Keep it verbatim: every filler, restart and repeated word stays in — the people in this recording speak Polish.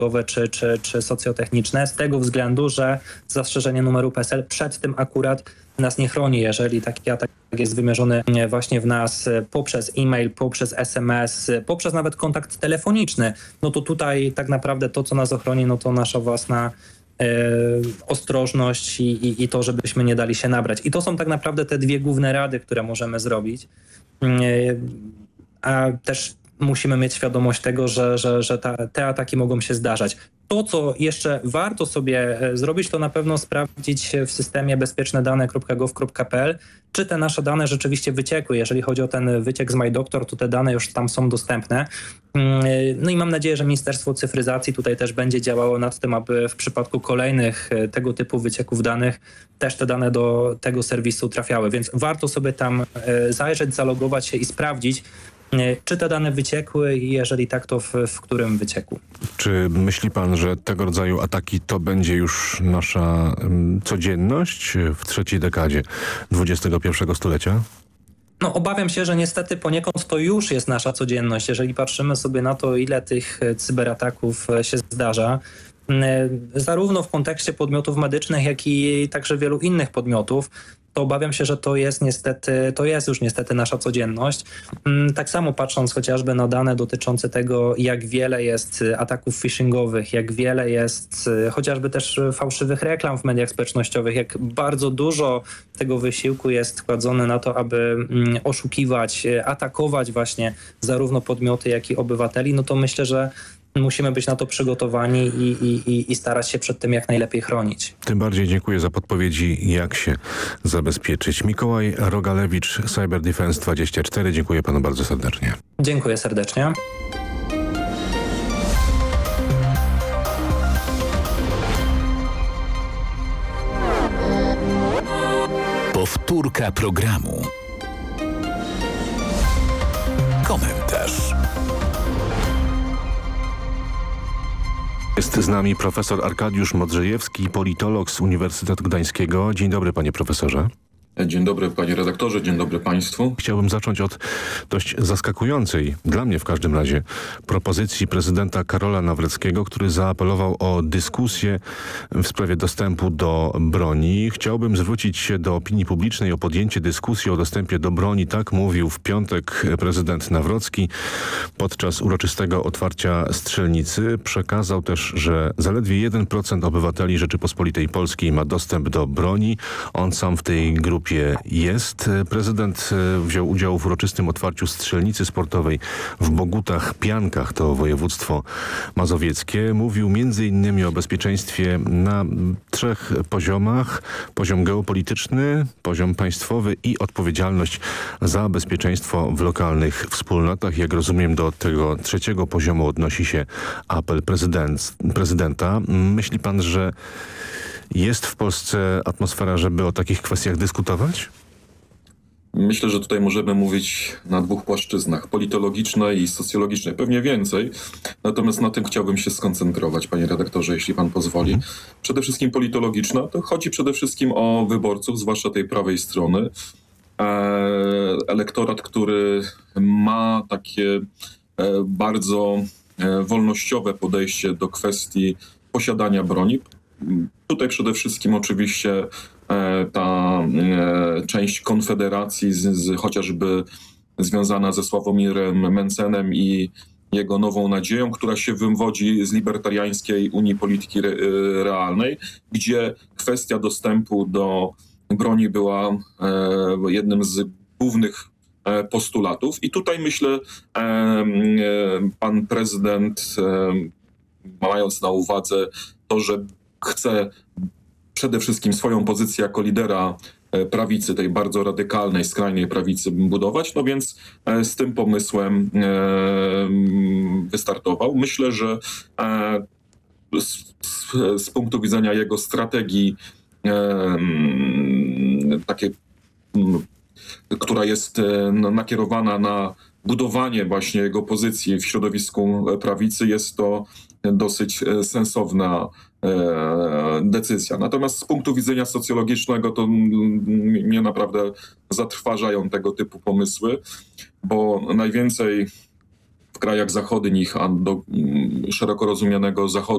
czy, czy, czy socjotechniczne, z tego względu, że zastrzeżenie numeru P E S E L przed tym akurat nas nie chroni. Jeżeli taki atak jest wymierzony właśnie w nas poprzez e-mail, poprzez S M S, poprzez nawet kontakt telefoniczny, no to tutaj tak naprawdę to, co nas ochroni, no to nasza własna e, ostrożność i, i, i to, żebyśmy nie dali się nabrać. I to są tak naprawdę te dwie główne rady, które możemy zrobić. E, a też musimy mieć świadomość tego, że, że, że ta, te ataki mogą się zdarzać. To, co jeszcze warto sobie zrobić, to na pewno sprawdzić w systemie bezpieczne dane kropka gov kropka p l, czy te nasze dane rzeczywiście wyciekły. Jeżeli chodzi o ten wyciek z MyDoctor, to te dane już tam są dostępne. No i mam nadzieję, że Ministerstwo Cyfryzacji tutaj też będzie działało nad tym, aby w przypadku kolejnych tego typu wycieków danych też te dane do tego serwisu trafiały. Więc warto sobie tam zajrzeć, zalogować się i sprawdzić, czy te dane wyciekły i jeżeli tak, to w, w którym wycieku. Czy myśli pan, że tego rodzaju ataki to będzie już nasza um, codzienność w trzeciej dekadzie dwudziestego pierwszego stulecia? No obawiam się, że niestety poniekąd to już jest nasza codzienność. Jeżeli patrzymy sobie na to, ile tych cyberataków się zdarza, zarówno w kontekście podmiotów medycznych, jak i także wielu innych podmiotów, to obawiam się, że to jest niestety, to jest już niestety nasza codzienność. Tak samo patrząc chociażby na dane dotyczące tego, jak wiele jest ataków phishingowych, jak wiele jest chociażby też fałszywych reklam w mediach społecznościowych, jak bardzo dużo tego wysiłku jest kładzone na to, aby oszukiwać, atakować właśnie zarówno podmioty, jak i obywateli, no to myślę, że musimy być na to przygotowani i, i, i starać się przed tym jak najlepiej chronić. Tym bardziej dziękuję za podpowiedzi, jak się zabezpieczyć. Mikołaj Rogalewicz, Cyber Defense dwadzieścia cztery. Dziękuję panu bardzo serdecznie. Dziękuję serdecznie. Powtórka programu. Komentarz. Jest z nami profesor Arkadiusz Modrzejewski, politolog z Uniwersytetu Gdańskiego. Dzień dobry, panie profesorze. Dzień dobry, panie redaktorze, dzień dobry państwu. Chciałbym zacząć od dość zaskakującej, dla mnie w każdym razie, propozycji prezydenta Karola Nawrockiego, który zaapelował o dyskusję w sprawie dostępu do broni. Chciałbym zwrócić się do opinii publicznej o podjęcie dyskusji o dostępie do broni. Tak mówił w piątek prezydent Nawrocki podczas uroczystego otwarcia strzelnicy. Przekazał też, że zaledwie jeden procent obywateli Rzeczypospolitej Polskiej ma dostęp do broni. On sam w tej grupie jest. Prezydent wziął udział w uroczystym otwarciu strzelnicy sportowej w Bogutach-Piankach, to województwo mazowieckie. Mówił między innymi o bezpieczeństwie na trzech poziomach. Poziom geopolityczny, poziom państwowy i odpowiedzialność za bezpieczeństwo w lokalnych wspólnotach. Jak rozumiem, do tego trzeciego poziomu odnosi się apel prezydent, prezydenta. Myśli pan, że jest w Polsce atmosfera, żeby o takich kwestiach dyskutować? Myślę, że tutaj możemy mówić na dwóch płaszczyznach, politologicznej i socjologicznej, pewnie więcej. Natomiast na tym chciałbym się skoncentrować, panie redaktorze, jeśli pan pozwoli. Przede wszystkim politologiczna, to chodzi przede wszystkim o wyborców, zwłaszcza tej prawej strony. Elektorat, który ma takie bardzo wolnościowe podejście do kwestii posiadania broni. Tutaj przede wszystkim oczywiście e, ta e, część Konfederacji, z, z, chociażby związana ze Sławomirem Mencenem i jego nową nadzieją, która się wywodzi z libertariańskiej Unii Polityki Re, Realnej, gdzie kwestia dostępu do broni była e, jednym z głównych e, postulatów. I tutaj myślę, e, e, pan prezydent, e, mając na uwadze to, że chce przede wszystkim swoją pozycję jako lidera prawicy, tej bardzo radykalnej, skrajnej prawicy budować, no więc z tym pomysłem wystartował. Myślę, że z, z punktu widzenia jego strategii takiej, która jest nakierowana na budowanie właśnie jego pozycji w środowisku prawicy, jest to dosyć sensowna decyzja. Natomiast z punktu widzenia socjologicznego to mnie naprawdę zatrważają tego typu pomysły, bo najwięcej w krajach zachodnich, a do szeroko rozumianego Zachodu